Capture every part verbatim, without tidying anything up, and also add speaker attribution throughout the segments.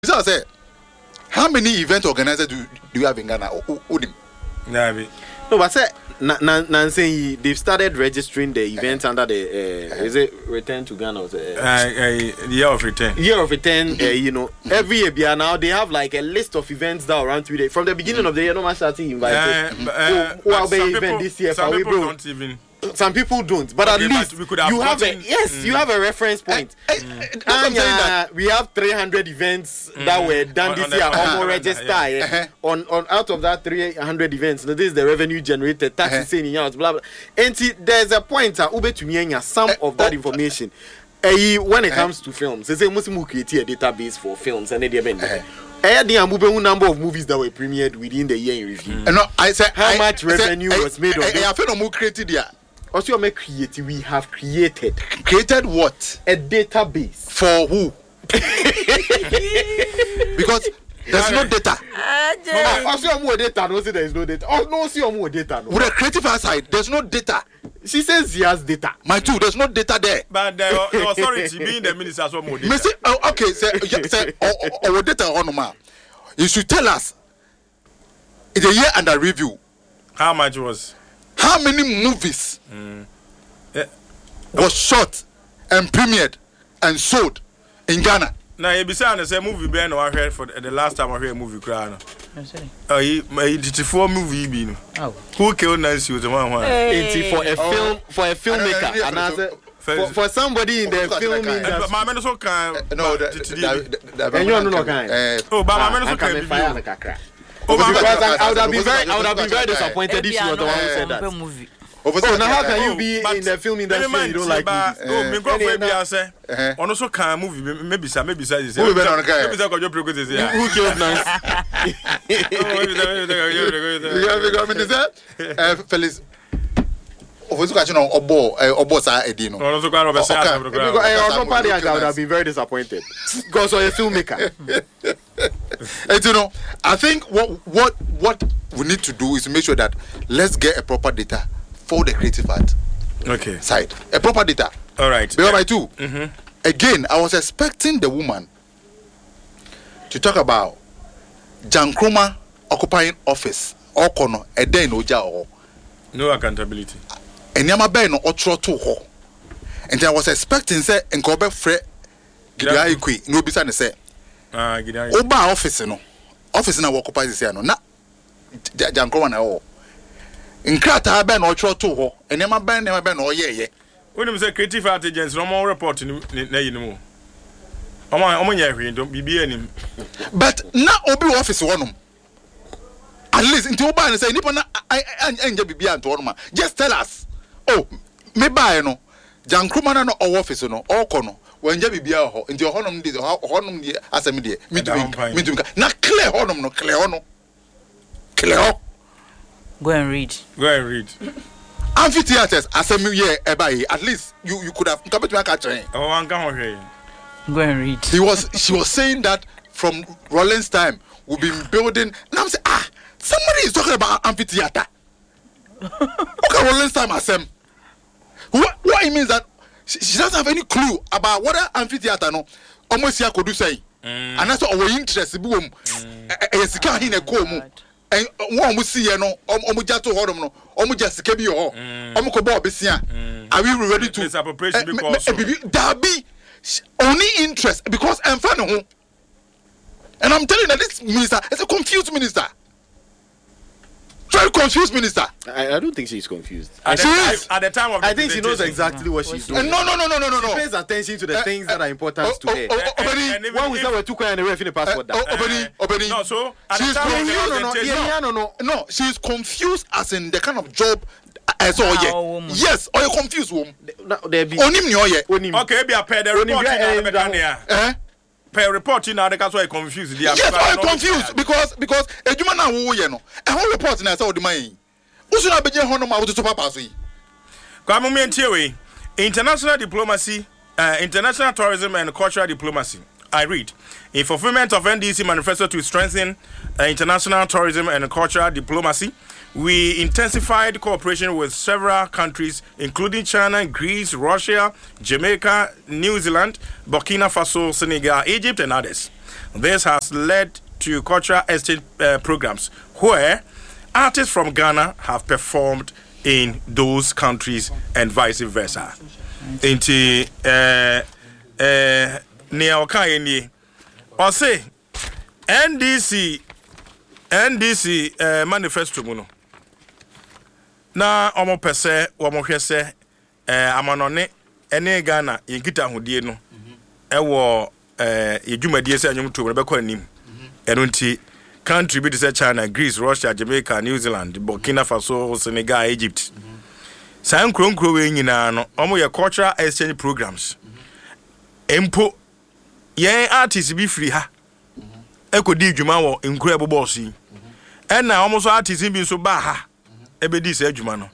Speaker 1: So I say, how many event organizers do, do you have in Ghana? Odim.
Speaker 2: No,
Speaker 3: but I say, Nancy, they've started registering the events under the uh, is it Return to Ghana? Or the, uh,
Speaker 2: uh, uh, year of return.
Speaker 3: Year of return. uh, you know, every year now they have like a list of events that are around three days from the beginning of the year. No matter what you invited.
Speaker 2: Uh, uh,
Speaker 3: who are the event this year?
Speaker 2: Some people
Speaker 3: bro?
Speaker 2: don't even.
Speaker 3: Some people don't, but okay, at least
Speaker 2: we could have
Speaker 3: you have
Speaker 2: gotten,
Speaker 3: a yes, mm. you have a reference point. I, I, mm. and, uh, we have three hundred events mm. that were done on, this on year. Almost register yeah. Yeah. Uh-huh. on on out of that three hundred events. This is the revenue generated. Taxes in uh-huh. blah blah. And see, there's a point. Uh, ube to me some uh, of that oh, information. Uh, when it comes uh-huh. to films, they say Muslim create a database for films and they event. I the number of movies that were premiered within the year in review.
Speaker 1: Mm. No, I said
Speaker 3: how
Speaker 1: I,
Speaker 3: much
Speaker 1: I
Speaker 3: revenue
Speaker 1: said,
Speaker 3: was made
Speaker 1: I,
Speaker 3: of it.
Speaker 1: I feel no created there.
Speaker 3: Also, make creative. We have created.
Speaker 1: Created what?
Speaker 3: A database.
Speaker 1: For who? Because there's no data.
Speaker 3: Also, more data. No, say there is no data. Oh, no, see more data.
Speaker 1: With a creative side, there's no data.
Speaker 3: She says she has data.
Speaker 1: My two, there's no data there.
Speaker 2: But the, the authority being the minister has more data.
Speaker 1: Say, oh, okay, say, yeah, say, our oh, data on man. You should tell us. It's a year under review.
Speaker 2: How much was?
Speaker 1: How many movies
Speaker 2: mm. yeah.
Speaker 1: was shot and premiered and sold in Ghana?
Speaker 2: Now, you be saying the same movie Ben I heard for the last time I heard a movie cry. Oh, he did four movie be
Speaker 4: oh.
Speaker 2: Who killed Nancy was the one one.
Speaker 3: Hey. For a oh. film for a filmmaker another for, for somebody in the film industry.
Speaker 2: My man also can
Speaker 1: no
Speaker 3: and you know kind.
Speaker 2: Oh, but my man also can.
Speaker 3: Oh, because I, I would have been very, I would have been very disappointed if you were the one who said that. Oh, now how can you be in the film industry and you don't like movies?
Speaker 2: Oh, me go for maybe I say. On also can movie, maybe say, maybe say this. Maybe say go job progress this.
Speaker 3: Who killed Nancy?
Speaker 1: You have got me this. Eh, Felix. Ofosu ka chino obo obo sa edino.
Speaker 2: No, so kwa Robert say
Speaker 3: because I on party I would have been very disappointed. Because you're a filmmaker.
Speaker 1: And you know, I think what what what we need to do is to make sure that let's get a proper data for the creative art
Speaker 2: okay
Speaker 1: side. A proper data.
Speaker 2: All right.
Speaker 1: Because by two.
Speaker 2: Mm-hmm.
Speaker 1: Again, I was expecting the woman to talk about Jankroma occupying office or kono a day no jaw.
Speaker 2: No accountability.
Speaker 1: And Yama Bay no otro to ho. And I was expecting say and go back fre Gideon Qui no bisa ne say.
Speaker 2: Ah, Gideon.
Speaker 1: Oba office no. Office na occupy this year no. Na Jankroma na ho. In Krata Ben or Trot to ho. And Yama Ben Yama Ben or ye ye.
Speaker 2: When you say creative art agents, no more report in you know. Omo omo nya don't be be any.
Speaker 1: But na obi office one. At least into Oba and say nipa na anja bibia nto no ma. Just tell us. Oh, me buy no. Jankroma na no office no. Okono. Wanja bibia ho. Into honom di honom di asem di. Me to me to na clear honom no clear hono. Clear.
Speaker 4: Go and read.
Speaker 2: Go and read.
Speaker 1: Amphitheaters asem ye eba at least you you could have come to my catch.
Speaker 2: Oh, one come here.
Speaker 4: Go and read.
Speaker 1: He was she was saying that from Rollins time we've been building and I'm saying ah somebody is talking about amphitheater. Okay, Rollins time asem. What what it means that she, she doesn't have any clue about what an amphitheater no almost here could do say. And that's what our interest boom. Eh sika hin e ko mu. And one we see no omu jato hodom no omu jasike bi ho omu ko ball besia are we ready to
Speaker 2: it's appropriation because
Speaker 1: that be only interest because I'm fan ho and I'm telling you that this minister is a confused minister. Very confused minister.
Speaker 3: I, I don't think she's confused.
Speaker 2: At the, time, at the time of
Speaker 3: I think she knows exactly what she's doing.
Speaker 1: No, no, no, no, no, no, no.
Speaker 3: She pays attention to the uh, things uh, that are important uh, to
Speaker 1: uh,
Speaker 3: her.
Speaker 1: Uh, uh, uh,
Speaker 3: and when we say we're too quiet and the ref in the passport,
Speaker 1: that. Obedi, Obedi.
Speaker 2: No, so
Speaker 1: she's confused.
Speaker 3: No, no, no,
Speaker 1: no. She's confused as in the kind of job. As all ye. Yes, or you confused woman. Onim ni oye.
Speaker 2: Okay, be a pair the report in the Canada. Eh? Per report in the that's why confused.
Speaker 1: Yes, I'm confused because because a human now wo ye no. A whole report na say o de man. Usuna beje hono ma wo to papa so yi.
Speaker 2: Kwa mo mentie we. International diplomacy, uh, international tourism and cultural diplomacy. I read. In fulfillment of N D C manifesto to strengthen uh, international tourism and cultural diplomacy, we intensified cooperation with several countries, including China, Greece, Russia, Jamaica, New Zealand, Burkina Faso, Senegal, Egypt, and others. This has led to cultural exchange uh, programs where artists from Ghana have performed in those countries and vice versa. Into uh uh near Okayeni or say N D C N D C uh, manifesto muno. Na omo pese omo hwese eh amanone ene Ghana yinkita hodie no ewo eh yedwumadie se anyum to be kwa anim eno nti country bi say China, Greece, Russia, Jamaica, New Zealand, Burkina Faso, Senegal, Egypt. San kronkro we nyina no omo ye cultural exchange programs. Empo ye artists bi free ha. Ekodi dwuma wo nkura boboss yi. Ena omo so artists bi so ba ha. Ebedi se adwuma no.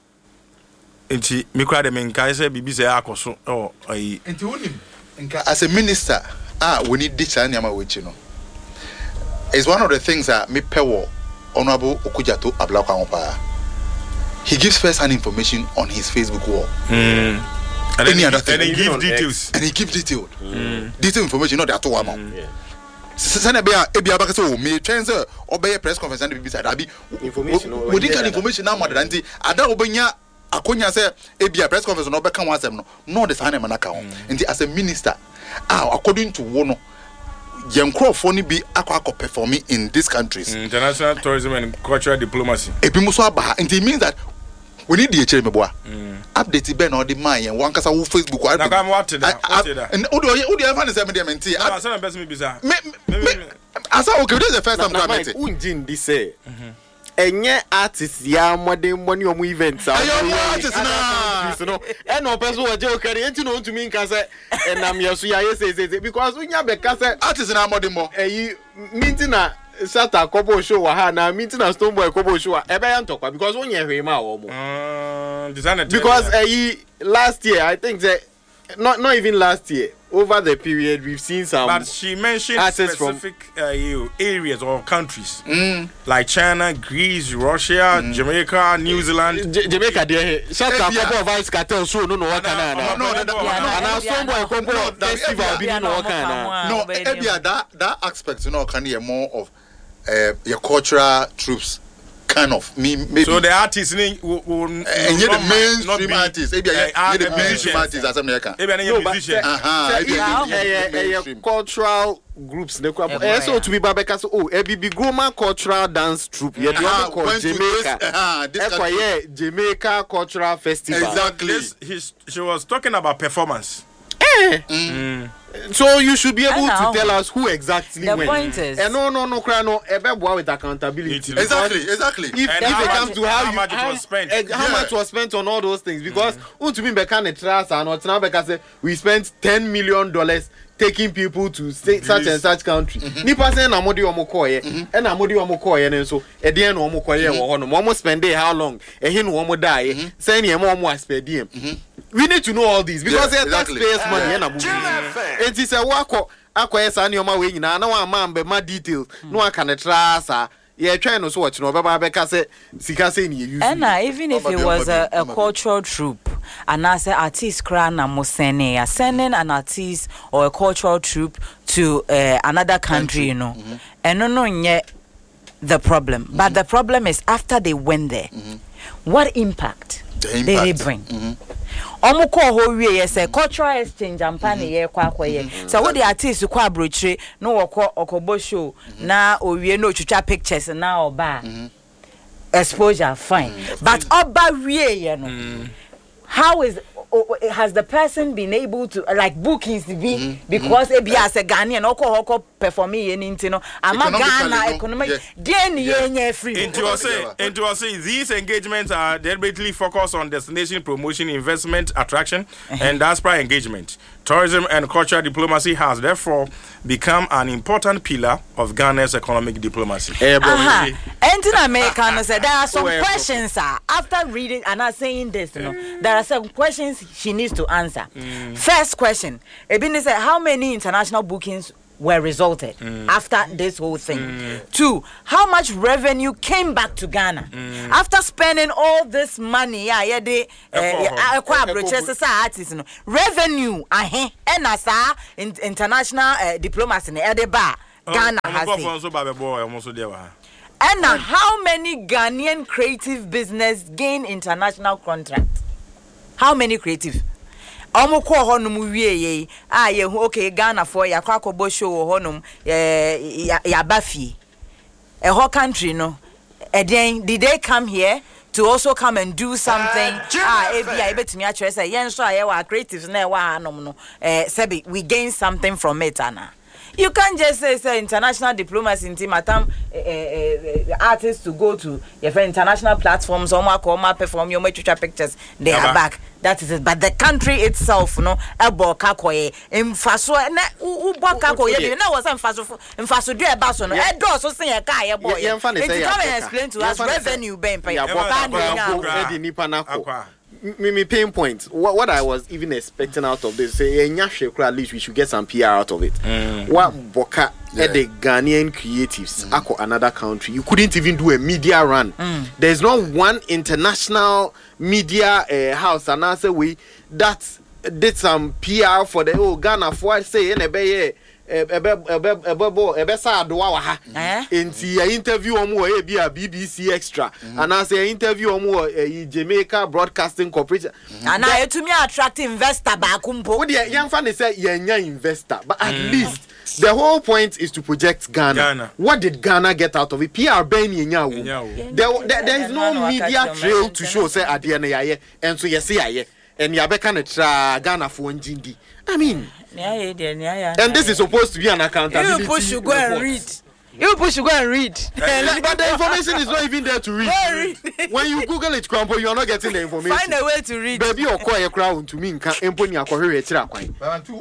Speaker 2: Enti mikra de menka se bibi se akoso oh ayi.
Speaker 1: Enti wonim nka as a minister ah we need this anyama wechi no. It's one of the things that me pewo Honorable Okujato Ablakwa Opa. He gives first-hand information on his Facebook wall.
Speaker 2: Mm. And
Speaker 1: Any
Speaker 2: then
Speaker 1: other
Speaker 2: he,
Speaker 1: thing.
Speaker 2: and he gives details.
Speaker 1: And he gives detailed.
Speaker 2: Mm.
Speaker 1: Detailed information, not that two amount. Send be a be a so me chance obey press conference and be beside abi
Speaker 3: information.
Speaker 1: We didn't get information now more than the ada obenya akonya say e be a press conference no be kan wasem no no the sign man account. And as a minister ah according to wono Yankro phone be aqua performing in these countries.
Speaker 2: International tourism and cultural diplomacy.
Speaker 1: Ebi muso aba, and it means that we need the echere meboa. Update be na the man and one kasa wo Facebook wa.
Speaker 2: Na kam what that? What that?
Speaker 1: And odo odo ever na seven dem enti.
Speaker 2: I say best me bizarre.
Speaker 1: Me asa okay, this is the first time I'm meeting.
Speaker 3: Unjin di say. Enye artist ya modern money omu events.
Speaker 1: Ayo artist na.
Speaker 3: No. E no person wo je okare enti no ntumi nka say enam yeso ya yes yes because unya be ka say
Speaker 1: artist na modern mo.
Speaker 3: Eyi meeting na Sata Kobo show wa ha na meeting na Stone Boy Kobo show ebe ya ntokwa because unya hwe ma wo mo.
Speaker 2: Uh, designer
Speaker 3: because eyi last year I think that not not even last year over the period we've seen some.
Speaker 2: But she mentioned specific from, uh, you, areas or countries
Speaker 1: mm.
Speaker 2: like China, Greece, Russia, mm. Jamaica, New Zealand.
Speaker 3: J- Jamaica, there. Shut up, Kobo Vice Cartel. So no, no, what can I? No, no, no, and I saw boy Kobo festival. Be no, what can I?
Speaker 1: No, Ebia, that that aspect, you know, can hear more of uh, your cultural troops. Kind of me maybe
Speaker 2: so the artists will, will
Speaker 1: and you're the mainstream artists maybe
Speaker 2: uh,
Speaker 1: you're the mainstream artists as American
Speaker 2: no, musician
Speaker 3: uh-huh cultural groups eh so to be babeka so oh e be Goma cultural dance troupe you dey call Jamaica uh this Jamaica cultural festival
Speaker 1: exactly
Speaker 2: this, his, she was talking about performance.
Speaker 3: Eh. Mm. So you should be able to tell us who exactly
Speaker 4: the
Speaker 3: went.
Speaker 4: point is
Speaker 3: and no no no cry no ebe boa with accountability.
Speaker 1: Exactly, exactly.
Speaker 3: If, if it comes to how,
Speaker 2: how
Speaker 3: you
Speaker 2: much
Speaker 3: how,
Speaker 2: it was spent.
Speaker 3: Uh, how yeah. much was spent on all those things because mm. to me be kind of trust and not now because we spent ten million dollars taking people to say, such and such country. Nipa say na modi omo koye e na modi omo koye ne so e de na omo koye wo ho no omo spend how long e hin omo die say na omo spend dem. We need to know all these because yeah, exactly. taxpayers money na bubu. Enti say wako akoye sa na oma we nyina na wa ma mbe ma details no aka ne trasa yeah trying to watch no baba beka say sika say ni use.
Speaker 4: And uh, even if it was a, a cultural troupe and I say artist cry na mo sending uh, sending an artist or a cultural troupe to uh, another country, you know. Mm-hmm. And no no yet the problem. Mm-hmm. But the problem is after they went there, mm-hmm. what impact,
Speaker 1: the impact
Speaker 4: did they bring? Omo ko ho wie ye say cultural exchange ampane ye kwa kwaye so wo the artist kwa brochire no woko okobo show na owie no twitwa pictures na oba exposure fine but oba wie ye no how is has the person been able to like bookings to be mm-hmm. because mm-hmm. as a Ghanaian oko hoko performing ye nti no ama Ghana economic dey ye free
Speaker 2: into us say into us say these engagements are deliberately focused on destination promotion, investment, attraction and diaspora engagement. Tourism and cultural diplomacy has therefore become an important pillar of Ghana's economic diplomacy.
Speaker 4: Uh-huh. And in America, no, there are some questions uh, after reading and not saying this, you know, there are some questions she needs to answer. Mm. First question, Ebini said, how many international bookings were resulted mm. after this whole thing. Mm. Two, how much revenue came back to Ghana mm. after spending all this money? Yeah, yeah, they revenue. Uh, and as international uh, diplomacy, Ghana has it. And now, how many Ghanaian creative business gain international contracts? How many creative? Omo ko honum wie ye ah ye okay Ghana for ya kwa kobo show honum ya ya bafi a whole country no again did they come here to also come and do something uh, ah e bia e betimi a kire say yen so aye wa creatives na e wa hanom no eh sebi we gain something from it ana. You can't just say, say international diplomacy in team atam uh, uh, artists to go to your international platforms or ma perform your pictures. They are back. That is it. But the country itself, no, ebo kakoye mfaso na ubo kakoye. You know what mfaso mfaso do eba so no. E do so say e ka ye boy. It come and explain to us revenue ben pay.
Speaker 3: Me, me pinpoint what, what I was even expecting out of this. Say, at least we should get some P R out of it. Mm. What Boka yeah. the Ghanaian creatives mm. ako another country, you couldn't even do a media run. Mm. There's not one international media uh, house and answer we that did some P R for the oh Ghana for say in a bay. Ebe ebe ebe ebe sa adoa wa ha enti ya interview omo e bi a B B C Extra and I say interview omo e Jamaica Broadcasting Corporation
Speaker 4: and I to me attract investor back umpo
Speaker 3: we dey yamfa ne say yenya investor but at least the whole point is to project Ghana. Ghana. What did Ghana get out of it? P R ben yenya wo there there, there is no media trail to show say ade na yaye and so yes yaye and yabeka ne tra Ghana for njindi I mean
Speaker 4: yeah, yeah, yeah, yeah,
Speaker 3: and this is supposed to be an accountability.
Speaker 4: You push you go and read. You push you go and read.
Speaker 3: But the information is not even there to read. When you Google it, Crampo, you are not getting the information.
Speaker 4: Find a way to read.
Speaker 3: Baby, or call a crowd to me. Empony a coherent track.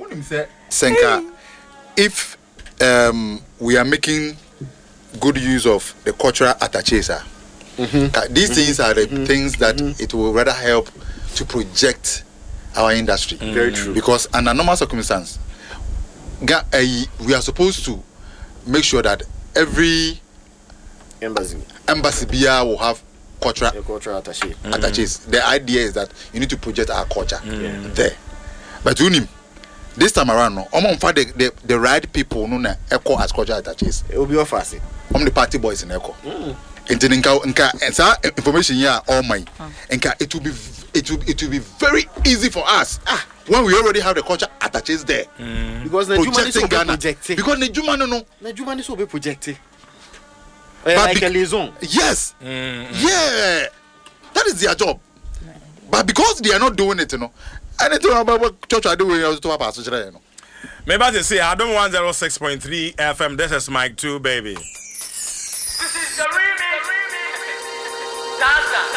Speaker 1: Senka, if um, we are making good use of the cultural attaches, mm-hmm. these mm-hmm. things are the mm-hmm. things that mm-hmm. it will rather help to project our industry.
Speaker 3: Mm. Very true.
Speaker 1: Because under normal circumstances, uh, we are supposed to make sure that every
Speaker 3: embassy
Speaker 1: embassy B R will have cultural,
Speaker 3: cultural attaché.
Speaker 1: attaches. Mm. The idea is that you need to project our culture
Speaker 3: mm.
Speaker 1: there. But you this time around, no, I'm the, the the right people no na echo as cultural attaches.
Speaker 3: It will be fast.
Speaker 1: I'm the party boys in echo. Mm. Nka nka and information here all mine. Nka it will be it will it will be very easy for us ah when we already have the culture attaches there
Speaker 3: mm. because the projecting Ghana projected.
Speaker 1: Because the Juma no no
Speaker 3: the Juma is so be projected but like a liaison
Speaker 1: yes mm. yeah that is their job but because they are not doing it you know anything about church are doing also to pass you know
Speaker 2: maybe I say I don't want zero six point three F M. This is Mike two baby.
Speaker 5: This is the remix. Zaza.